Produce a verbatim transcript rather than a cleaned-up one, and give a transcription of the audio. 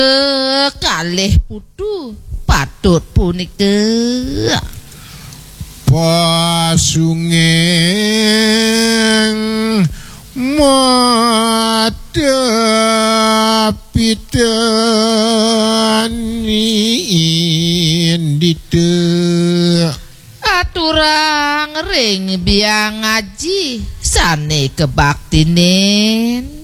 kalih putu patut punika pasungeng madapitani indite aturang ring biang ngaji sane kebaktinen